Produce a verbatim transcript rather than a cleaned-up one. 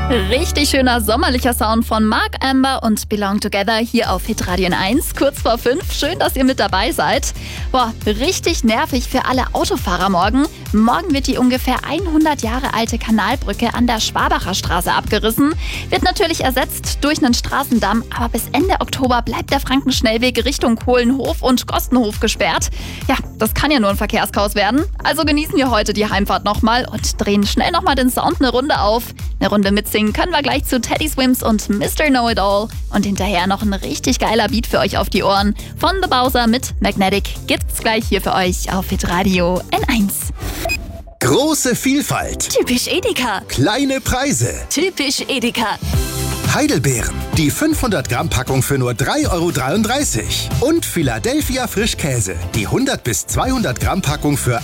Richtig schöner sommerlicher Sound von Mark Amber und Belong Together hier auf Hitradio eins, kurz vor fünf. Schön, dass ihr mit dabei seid. Boah, richtig nervig für alle Autofahrer morgen. Morgen wird die ungefähr hundert Jahre alte Kanalbrücke an der Schwabacher Straße abgerissen. Wird natürlich ersetzt durch einen Straßendamm, aber bis Ende Oktober bleibt der Frankenschnellweg Richtung Kohlenhof und Gostenhof gesperrt. Ja, das kann ja nur ein Verkehrschaos werden. Also genießen wir heute die Heimfahrt nochmal und drehen schnell nochmal den Sound eine Runde auf. Eine Runde mitsingen können wir gleich zu Teddy Swims und Mister Know-It-All. Und hinterher noch ein richtig geiler Beat für euch auf die Ohren. Von The Bowser mit Magnetic gibt's gleich hier für euch auf Hitradio N eins. Große Vielfalt. Typisch Edeka. Kleine Preise. Typisch Edeka. Heidelbeeren. Die fünfhundert Gramm Packung für nur drei Euro dreiunddreißig. Und Philadelphia Frischkäse. Die hundert bis zweihundert Gramm Packung für